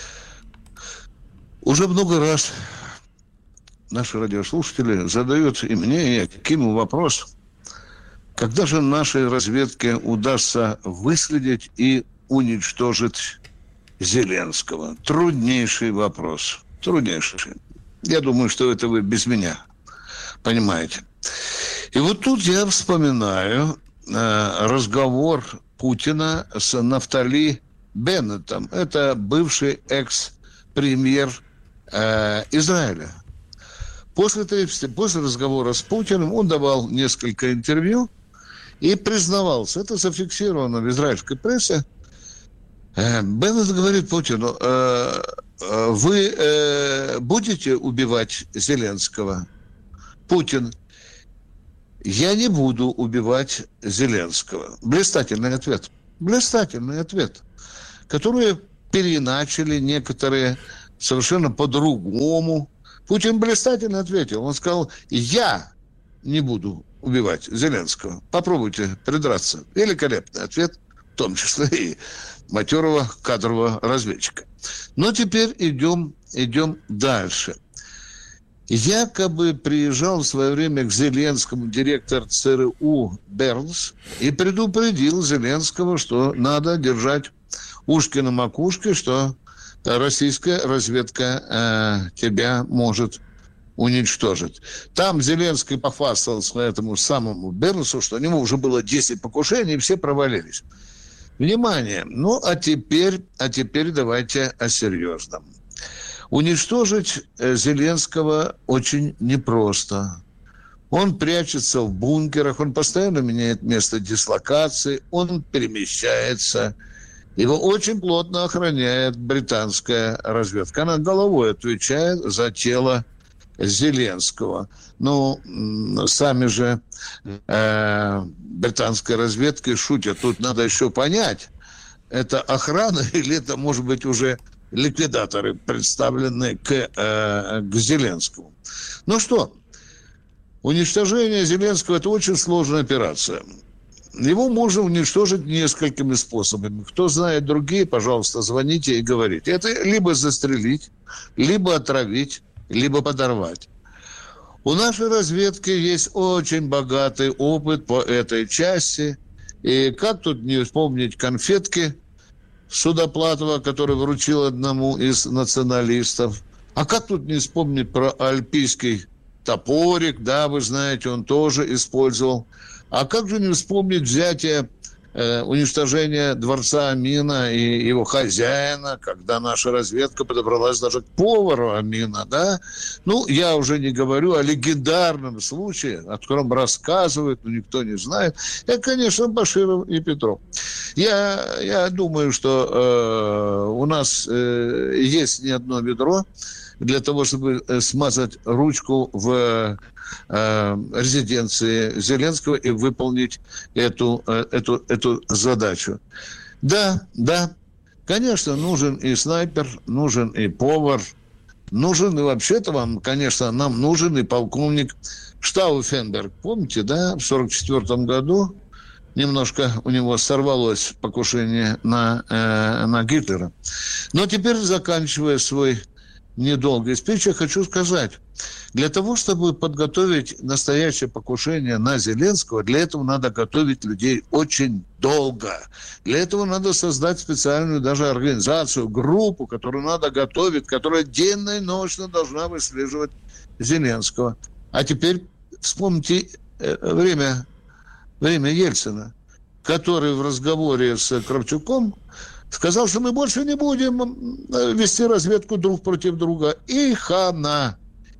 Уже много раз наши радиослушатели задают и мне, и Акиму вопрос, когда же нашей разведке удастся выследить и уничтожить Зеленского? Труднейший вопрос. Труднейший. Я думаю, что это вы без меня понимаете. И вот тут я вспоминаю э, разговор Путина с Нафтали Беннетом. Это бывший экс-премьер э, Израиля. После, после разговора с Путиным он давал несколько интервью и признавался, это зафиксировано в израильской прессе. Беннет говорит Путину: вы будете убивать Зеленского? Путин: я не буду убивать Зеленского. Блистательный ответ. Блистательный ответ, который переиначили некоторые совершенно по-другому. Путин блистательно ответил. Он сказал: я не буду убивать Зеленского. Попробуйте придраться. Великолепный ответ, в том числе и матерого кадрового разведчика. Но теперь идем, идем дальше. Якобы приезжал в свое время к Зеленскому директор ЦРУ Бернс и предупредил Зеленского, что надо держать ушки на макушке, что российская разведка э, тебя может уничтожить. Там Зеленский похвастался этому самому Бернсу, что у него уже было десять покушений, и все провалились. Внимание! Ну, а теперь, а теперь давайте о серьезном. Уничтожить Зеленского очень непросто. Он прячется в бункерах, он постоянно меняет место дислокации, он перемещается. Его очень плотно охраняет британская разведка. Она головой отвечает за тело Зеленского. Ну, сами же э, британская разведка шутят. Тут надо еще понять, это охрана или это, может быть, уже ликвидаторы, представленные к, э, к Зеленскому. Ну что, уничтожение Зеленского – это очень сложная операция. Его можно уничтожить несколькими способами. Кто знает другие, пожалуйста, звоните и говорите. Это либо застрелить, либо отравить, либо подорвать. У нашей разведки есть очень богатый опыт по этой части. И как тут не вспомнить конфетки Судоплатова, который вручил одному из националистов. А как тут не вспомнить про альпийский топорик, да, вы знаете, он тоже использовал. А как же не вспомнить взятие, э, уничтожение дворца Амина и его хозяина, когда наша разведка подобралась даже к повару Амина, да? Ну, я уже не говорю о легендарном случае, о котором рассказывают, но никто не знает. Это, конечно, Баширов и Петров. Я, я думаю, что э, у нас э, есть не одно ведро для того, чтобы смазать ручку в э, резиденции Зеленского и выполнить эту, э, эту, эту задачу. Да, да, конечно, нужен и снайпер, нужен и повар, нужен и вообще-то вам, конечно, нам нужен и полковник Штауфенберг. Помните, да, в сорок четвёртом году немножко у него сорвалось покушение на, э, на Гитлера. Но теперь, заканчивая свой недолгий спич, я хочу сказать, для того, чтобы подготовить настоящее покушение на Зеленского, для этого надо готовить людей очень долго. Для этого надо создать специальную даже организацию, группу, которую надо готовить, которая денно и ночно должна выслеживать Зеленского. А теперь вспомните время, время Ельцина, который в разговоре с Кравчуком сказал, что мы больше не будем вести разведку друг против друга. И хана.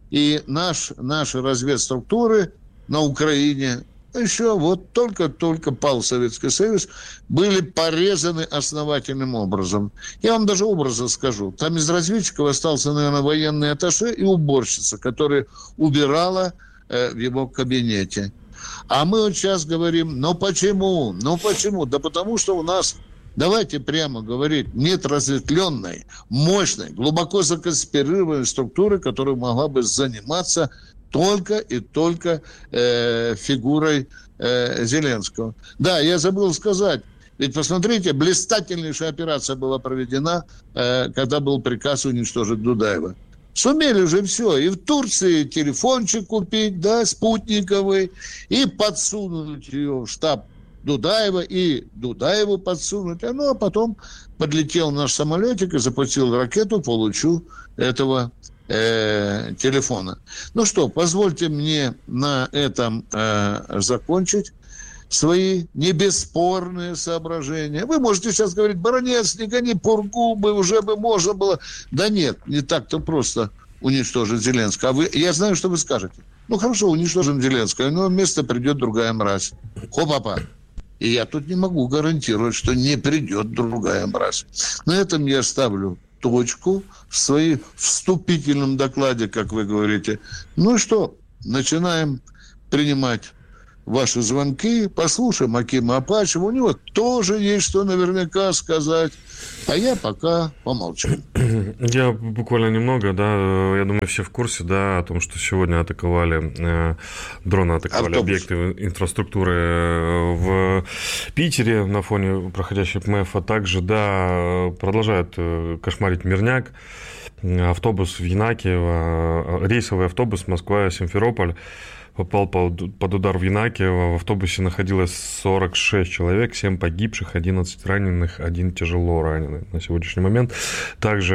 И наш, наши разведструктуры на Украине, еще вот только-только пал Советский Союз, были порезаны основательным образом. Я вам даже образно скажу. Там из разведчиков остался, наверное, военный атташе и уборщица, которая убирала э, в его кабинете. А мы вот сейчас говорим, ну почему? Ну почему? Да потому что у нас... Давайте прямо говорить, нет разветвленной, мощной, глубоко законспирированной структуры, которая могла бы заниматься только и только э, фигурой э, Зеленского. Да, я забыл сказать, ведь посмотрите, блистательнейшая операция была проведена, э, когда был приказ уничтожить Дудаева. Сумели же все. И в Турции телефончик купить, да, спутниковый, и подсунуть ее в штаб Дудаева, и Дудаеву подсунуть. Ну, а потом подлетел наш самолетик и запустил ракету по лучу этого э, телефона. Ну что, позвольте мне на этом э, закончить свои небесспорные соображения. Вы можете сейчас говорить, баронец, не гони пургу, бы уже бы можно было. Да нет, не так-то просто уничтожить Зеленского. А вы, я знаю, что вы скажете. Ну, хорошо, уничтожим Зеленского, но вместо придет другая мразь. Хо-папа. И я тут не могу гарантировать, что не придет другая мразь. На этом я ставлю точку в своем вступительном докладе, как вы говорите. Ну и что? Начинаем принимать ваши звонки, послушаем Акима Апачева. У него тоже есть что наверняка сказать. А я пока помолчу. Я буквально немного, да, я думаю, все в курсе, да, о том, что сегодня атаковали, э, дроны атаковали Автобус. объекты инфраструктуры в Питере на фоне проходящей ПМФ, а также, да, продолжают кошмарить мирняк. Автобус в Янакиево, рейсовый автобус Москва-Симферополь попал под удар в Янакиево. В автобусе находилось сорок шесть человек, семь погибших, одиннадцать раненых, один тяжело раненый на сегодняшний момент. Также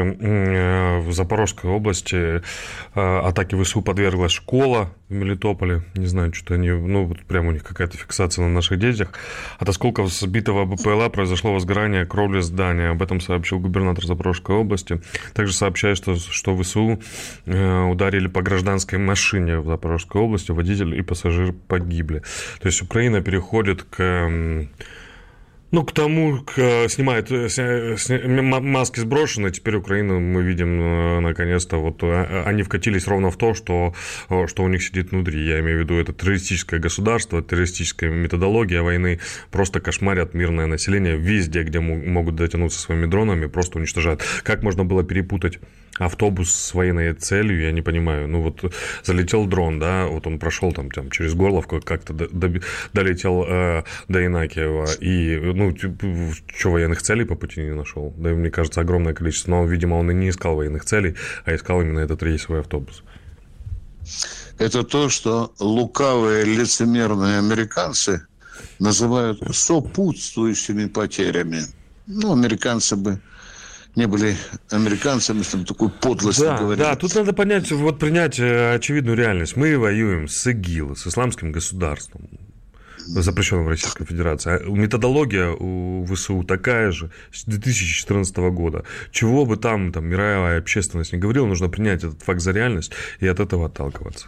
в Запорожской области атаке ВСУ подверглась школа в Мелитополе. Не знаю, что-то они, ну, прямо у них какая-то фиксация на наших детях. От осколков сбитого БПЛА произошло возгорание кровли здания. Об этом сообщил губернатор Запорожской области. Также сообщает, что, что ВСУ ударили по гражданской машине в Запорожской области. Водитель и пассажир погибли. То есть Украина переходит к... Ну, к тому, к, снимает, сня, сня, маски сброшены, теперь Украину мы видим, наконец-то, вот они вкатились ровно в то, что, что у них сидит внутри. Я имею в виду, это террористическое государство, террористическая методология войны, просто кошмарят мирное население везде, где могут дотянуться своими дронами, просто уничтожают. Как можно было перепутать автобус с военной целью, я не понимаю. Ну, вот залетел дрон, да, вот он прошел там, там через Горловку, как-то до, до, долетел э, до Янакиева, и, ну, что, военных целей по пути не нашел? Да, мне кажется, огромное количество. Но, видимо, он и не искал военных целей, а искал именно этот рейсовый автобус. Это то, что лукавые, лицемерные американцы называют сопутствующими потерями. Ну, американцы бы не были американцами, чтобы такую подлость да, говорили. Да, тут надо понять, вот принять очевидную реальность. Мы воюем с ИГИЛ, с исламским государством, запрещенным в Российской Федерации. Методология у ВСУ такая же с две тысячи четырнадцатого года. Чего бы там, там мировая общественность не говорила, нужно принять этот факт за реальность и от этого отталкиваться.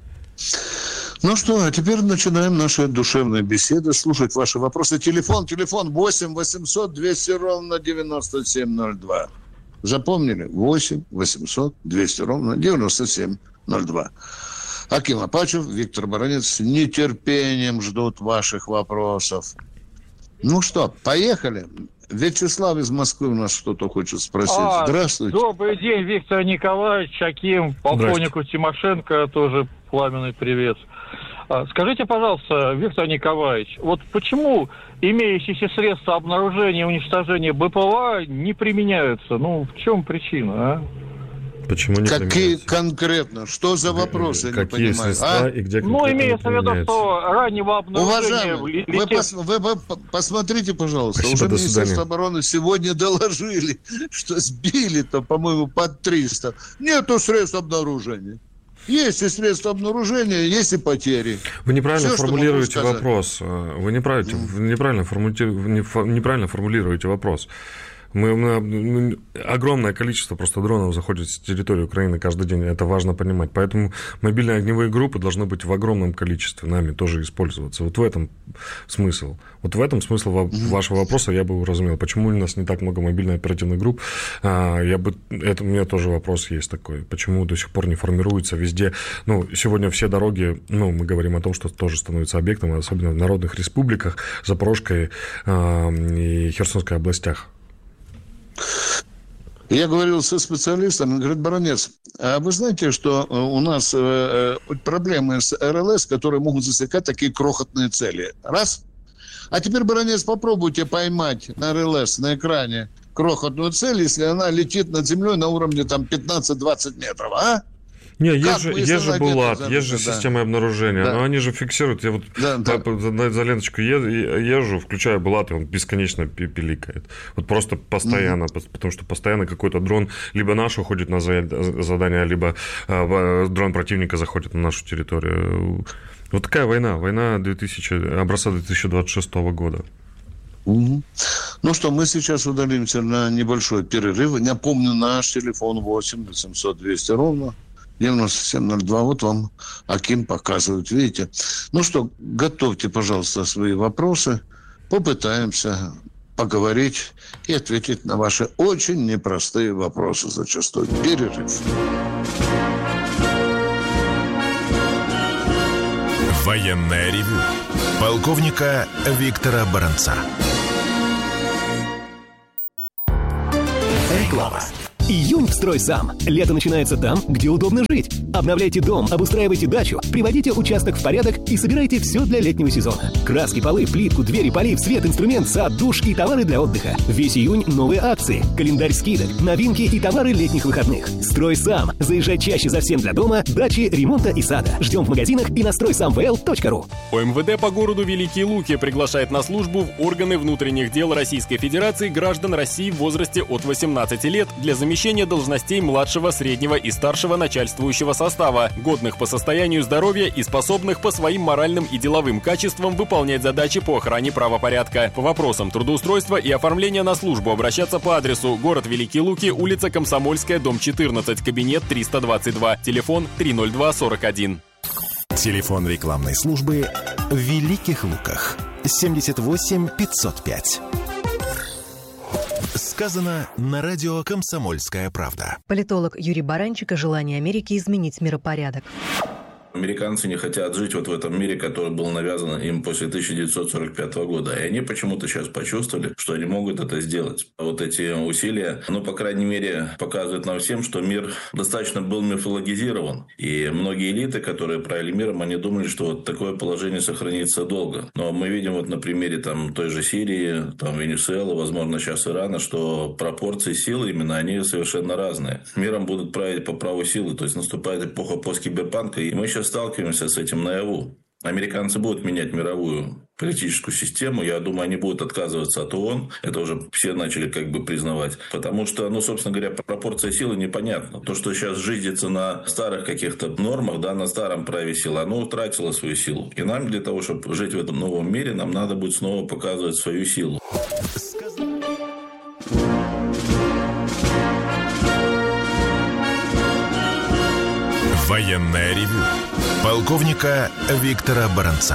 Ну что, а теперь начинаем наши душевные беседы, слушать ваши вопросы. Телефон, телефон восемь восемьсот двести ровно девяносто семь ноль два. Запомнили? восемь восемьсот двести ровно девяносто семь ноль два. Аким Апачев, Виктор Баранец с нетерпением ждут ваших вопросов. Ну что, поехали. Вячеслав из Москвы у нас что-то хочет спросить. А, Здравствуйте. Добрый день, Виктор Николаевич, Аким, полковнику Тимошенко тоже пламенный привет. Скажите, пожалуйста, Виктор Николаевич, вот почему имеющиеся средства обнаружения и уничтожения БПЛА не применяются? Ну, в чем причина, а? Почему не Какие применяются? конкретно? Что за вопрос, я Какие не понимаю. средства А? и где Ну, имеется в виду, что раннего обнаружения... Уважаемый, летел... вы, пос, вы, вы посмотрите, пожалуйста, Спасибо, уже Министерство свидания. обороны сегодня доложили, что сбили-то, по-моему, под триста. Нету средств обнаружения. Есть и средства обнаружения, есть и потери. Вы неправильно Все, формулируете вопрос. Вы неправильно, mm. вы неправильно, формулируете, неправильно формулируете вопрос. Мы, мы, огромное количество просто дронов заходит с территории Украины каждый день, это важно понимать. Поэтому мобильные огневые группы должны быть в огромном количестве нами тоже использоваться. Вот в этом смысл. Вот в этом смысл mm-hmm. вашего вопроса я бы уразумел. Почему у нас не так много мобильно-оперативных групп? Я бы, это, у меня тоже вопрос есть такой. Почему до сих пор не формируется везде? Ну, сегодня все дороги, ну, мы говорим о том, что тоже становится объектом, особенно в народных республиках, Запорожской и Херсонской областях. Я говорил со специалистом, он говорит: Баранец, а вы знаете, что у нас э, проблемы с эр эл эс, которые могут засекать такие крохотные цели? Раз. А теперь, Баранец, попробуйте поймать на эр эл эс на экране крохотную цель, если она летит над землей на уровне там пятнадцать-двадцать метров, а? Не, есть же, есть же Булат, есть же да. система обнаружения, да. но они же фиксируют. Я вот да, да. за, за ленточку езжу, включаю Булат, и он бесконечно пиликает. Вот просто постоянно, mm-hmm. потому что постоянно какой-то дрон либо наш уходит на задание, либо э, дрон противника заходит на нашу территорию. Вот такая война, война две тысячи, образца две тысячи двадцать шестого года. Угу. Ну что, мы сейчас удалимся на небольшой перерыв. Напомню, наш телефон восемь восемьсот двести ровно девяносто семь ноль два. Вот вам Аким показывает, видите. Ну что, готовьте, пожалуйста, свои вопросы. Попытаемся поговорить и ответить на ваши очень непростые вопросы зачастую. Перерыв. Военное ревю полковника Виктора Баранца. Реклама. Июнь в «Строй сам». Лето начинается там, где удобно жить. Обновляйте дом, обустраивайте дачу, приводите участок в порядок и собирайте все для летнего сезона. Краски, полы, плитку, двери, полив, свет, инструмент, сад, душ и товары для отдыха. Весь июнь новые акции, календарь скидок, новинки и товары летних выходных. «Строй сам». Заезжай чаще за всем для дома, дачи, ремонта и сада. Ждем в магазинах и на строй сам вэ эл точка ру. ОМВД по городу Великие Луки приглашает на службу в органы внутренних дел Российской Федерации граждан России в возрасте от восемнадцати лет для замещения должностей младшего, среднего и старшего начальствующего состава, годных по состоянию здоровья и способных по своим моральным и деловым качествам выполнять задачи по охране правопорядка. По вопросам трудоустройства и оформления на службу обращаться по адресу: город Великие Луки, улица Комсомольская, дом четырнадцать, кабинет триста двадцать два, телефон три ноль два сорок один. Телефон рекламной службы в Великих Луках семьдесят восемь пятьсот пять. Сказано на радио «Комсомольская правда». Политолог Юрий Баранчик о желании Америки изменить миропорядок. Американцы не хотят жить вот в этом мире, который был навязан им после тысяча девятьсот сорок пятого года. И они почему-то сейчас почувствовали, что они могут это сделать. Вот эти усилия, ну, по крайней мере, показывают нам всем, что мир достаточно был мифологизирован. И многие элиты, которые правили миром, они думали, что вот такое положение сохранится долго. Но мы видим вот на примере там той же Сирии, там Венесуэлы, возможно, сейчас Ирана, что пропорции силы именно, они совершенно разные. Миром будут править по праву силы. То есть наступает эпоха посткиберпанка, и мы сейчас сталкиваемся с этим наяву. Американцы будут менять мировую политическую систему. Я думаю, они будут отказываться от ООН. Это уже все начали как бы признавать. Потому что, ну, собственно говоря, пропорция силы непонятна. То, что сейчас жизнится на старых каких-то нормах, да, на старом праве силы, оно утратило свою силу. И нам для того, чтобы жить в этом новом мире, нам надо будет снова показывать свою силу. Военное ревю полковника Виктора Баранца.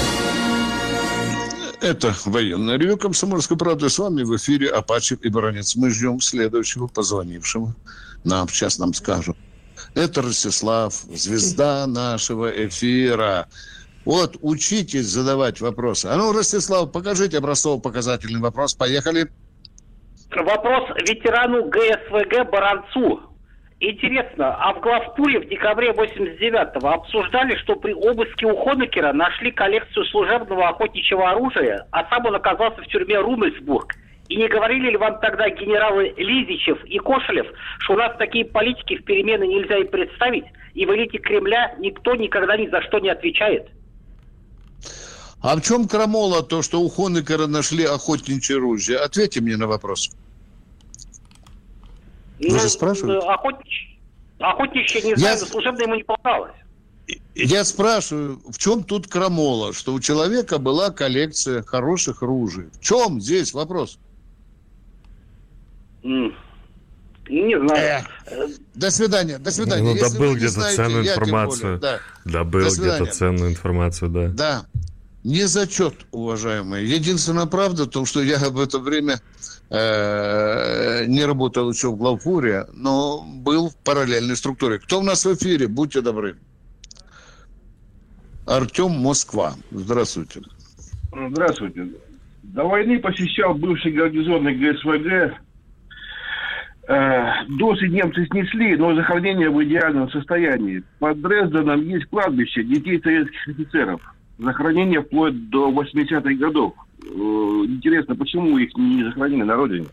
Это военное ревю «Комсомольской правды». С вами в эфире Апачев и Баранец. Мы ждем следующего позвонившего. Нам сейчас нам скажут. Это Ростислав, звезда нашего эфира. Вот, учитесь задавать вопросы. А ну, Ростислав, покажите образцово-показательный вопрос. Поехали. Вопрос ветерану гэ эс вэ гэ Баранцу. Интересно, а в главпуле в декабре восемьдесят девятого обсуждали, что при обыске у Хонекера нашли коллекцию служебного охотничьего оружия, а сам он оказался в тюрьме Румельсбург. И не говорили ли вам тогда генералы Лизичев и Кошелев, что у нас такие политики в перемены нельзя и представить, и в элите Кремля никто никогда ни за что не отвечает? А в чем крамола то, что у Хонекера нашли охотничье оружие? Ответьте мне на вопрос. Вы ну, же спрашиваете? Охотничье, охотничье не знаю, но служебно ему не полагалось. Я спрашиваю, в чем тут крамола? Что у человека была коллекция хороших ружей. В чем здесь вопрос? Mm. Не знаю. Э, до свидания, до свидания. Ну, добыл где-то знаете, ценную информацию. Да. Добыл где-то ценную информацию, да. Да. Не зачет, уважаемые. Единственная правда в том, что я в это время э, не работал еще в главпуре, но был в параллельной структуре. Кто у нас в эфире? Будьте добры. Артем, Москва. Здравствуйте. Здравствуйте. До войны посещал бывший гарнизонный гэ эс вэ гэ. Э, досы немцы снесли, но захоронение в идеальном состоянии. Под Дрезденом есть кладбище детей советских офицеров. Захоронение вплоть до восьмидесятых годов. Интересно, почему их не захоронили на родине?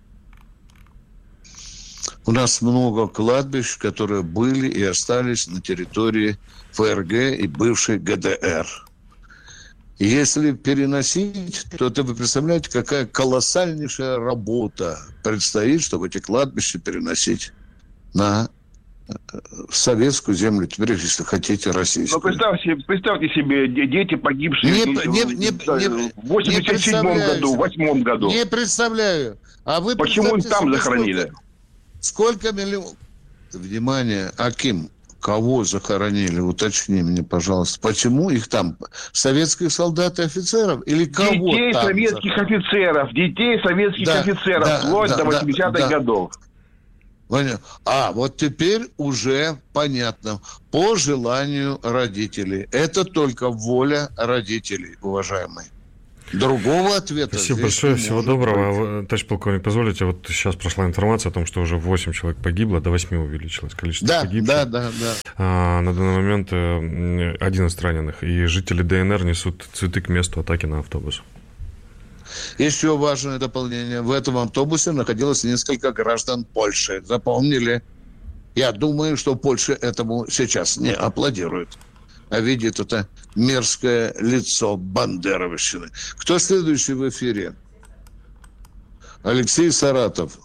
У нас много кладбищ, которые были и остались на территории эф эр гэ и бывшей гэ дэ эр. Если переносить, то это вы представляете, какая колоссальнейшая работа предстоит, чтобы эти кладбища переносить на советскую землю, теперь, если хотите, российскую. Ну, представьте, представьте себе, дети, погибшие не, в, не, не, в восемьдесят седьмом году, в восьмом году. Не представляю. А вы почему их там захоронили? Сколько, сколько миллионов? Внимание, Аким, кого захоронили? Уточни мне, пожалуйста. Почему их там? Советских солдат и офицеров? Или кого детей там советских захоронили? офицеров. Детей советских да, офицеров. Да, вплоть да, до восьмидесятых да, годов. А, вот теперь уже понятно. По желанию родителей. Это только воля родителей, уважаемые. Другого ответа. Спасибо большое, всего доброго. Быть. Товарищ полковник, позволите, вот сейчас прошла информация о том, что уже восемь человек погибло, до восьми увеличилось количество да, погибших. Да, да, да. А, на данный момент одиннадцать раненых, и жители ДНР несут цветы к месту атаки на автобус. Еще важное дополнение. В этом автобусе находилось несколько граждан Польши. Запомнили? Я думаю, что Польша этому сейчас не аплодирует. А видит это мерзкое лицо бандеровщины. Кто следующий в эфире? Алексей Саратов.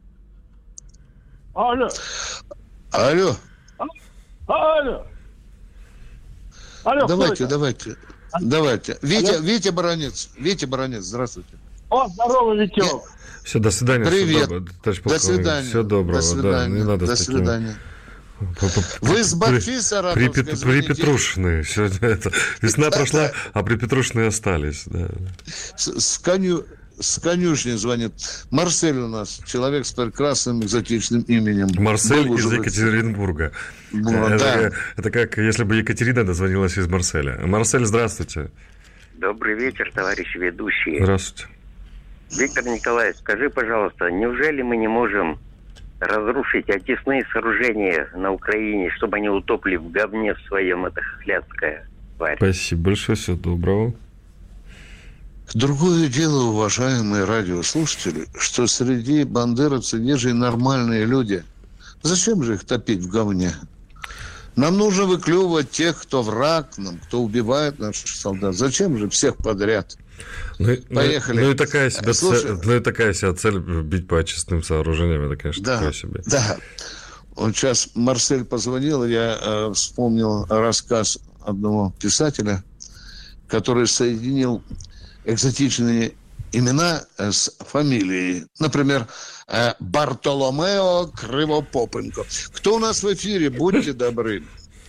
Алло. Алло. Алло. Алло. Давайте, давайте. Давайте. Витя, Витя Баранец. Витя Баранец, здравствуйте. О, здорово, Витек. Я... Все, до свидания. Привет. Все, до свидания. Всего доброго. До свидания. Да, не надо до таким... свидания. Вы с Бахчи Саратовской, при, при Петрушиной. Сегодня это, весна прошла, а при Петрушиной остались. Да. С, с, коню, с конюшни звонит. Марсель у нас, человек с прекрасным экзотичным именем. Марсель из Екатеринбурга. Ну, это, да. это как если бы Екатерина дозвонилась из Марселя. Марсель, здравствуйте. Добрый вечер, товарищи ведущие. Здравствуйте. Виктор Николаевич, скажи, пожалуйста, неужели мы не можем разрушить очистные сооружения на Украине, чтобы они утопли в говне в своем, это хляцкая тварь? Спасибо большое, всего доброго. Другое дело, уважаемые радиослушатели, что среди бандеровцев есть же и нормальные люди. Зачем же их топить в говне? Нам нужно выклевывать тех, кто враг нам, кто убивает наших солдат. Зачем же всех подряд? Ну, Поехали. Ну, ну, и такая себе цель, ну и такая себе цель бить по очистным сооружениям, это, конечно, да, такое себе. Да. Вот сейчас Марсель позвонил, я э, вспомнил рассказ одного писателя, который соединил экзотичные имена с фамилией. Например, э, Бартоломео Кривопопенко. Кто у нас в эфире? Будьте добры.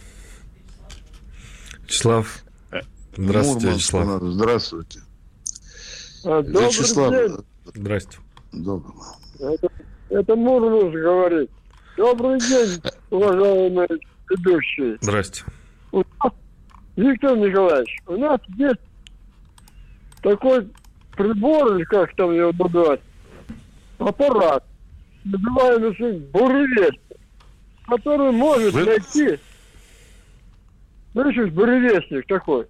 Вячеслав. Здравствуйте, Мурманск, Вячеслав. Здравствуйте. Добрый Вячеслав. день. Здрасте. Добрый. Это, это Мурманск говорит. Добрый день, уважаемые ведущие. Здрасте. Виктор Николаевич, у нас есть такой прибор, или как там его называть, аппарат, называемый буревестник, который может Вы... найти, знаешь, буревестник такой.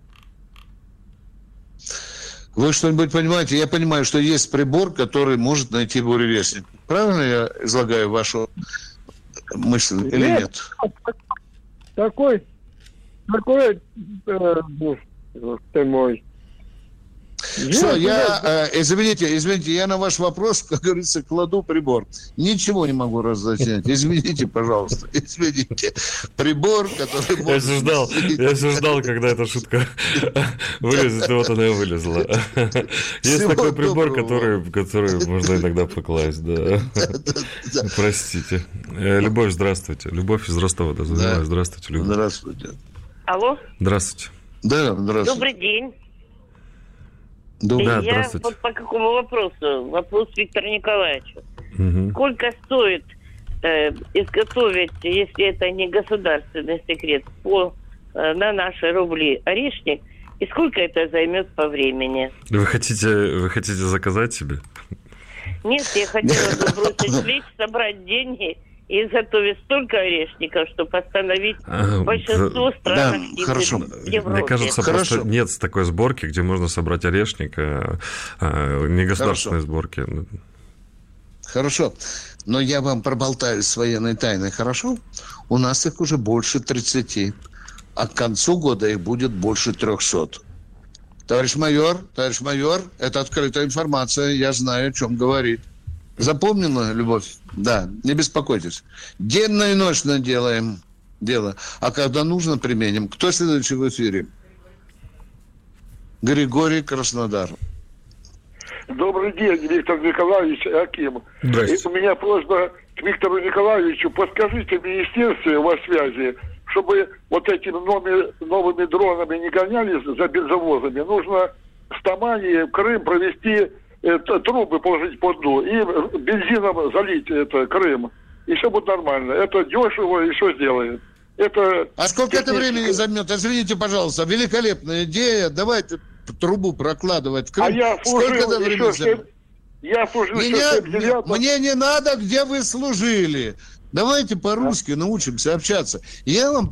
Вы что-нибудь понимаете? Я понимаю, что есть прибор, который может найти буревестник. Правильно я излагаю вашу мысль или нет? нет? Такой, такой, э, ты мой. Все, нет, я, э, извините, извините, я на ваш вопрос, как говорится, кладу прибор. Ничего не могу разъяснять. Извините, пожалуйста, извините. Прибор, который... Я все ждал, я все ждал, когда эта шутка вылезет, и вот она и вылезла. Есть такой прибор, который, который можно иногда покласть, да. Простите. Любовь, здравствуйте. Любовь из Ростова, да, здравствуйте, Любовь. Здравствуйте. Алло. Здравствуйте. Да, здравствуйте. Добрый день. Да, я вот по какому вопросу? Вопрос Виктора Николаевича. Угу. Сколько стоит э, изготовить, если это не государственный секрет, по, э, на наши рубли орешник, и сколько это займет по времени? Вы хотите, вы хотите заказать себе? Нет, я хотела бы бросить плечи, собрать деньги и изготовить столько орешников, чтобы остановить а, большинство да, стран да, хорошо. в Европе. Мне кажется, хорошо. просто нет такой сборки, где можно собрать орешник, а, а, не государственной сборки. Хорошо. Но я вам проболтаю с военной тайной, хорошо? У нас их уже больше тридцати. А к концу года их будет больше трехсот. Товарищ майор, товарищ майор, это открытая информация. Я знаю, о чем говорит. Запомнила, Любовь? Да, не беспокойтесь. Денно и ночно делаем дело. А когда нужно, применим. Кто следующий в эфире? Григорий, Краснодар. Добрый день, Виктор Николаевич Аким. Здравствуйте. И у меня просьба к Виктору Николаевичу. Подскажите в министерстве во связи, чтобы вот этими новыми, новыми дронами не гонялись за бензовозами. Нужно с Тамани в Крым провести, это, трубы положить по дну и бензином залить это Крым. И все будет нормально. Это дешево и все сделает. Это а сколько это времени займет? Извините, пожалуйста. Великолепная идея. Давайте трубу прокладывать в Крым. А я служил сколько это времени займет? Я служил Меня, мне не надо, где вы служили. Давайте по-русски научимся общаться. Я вам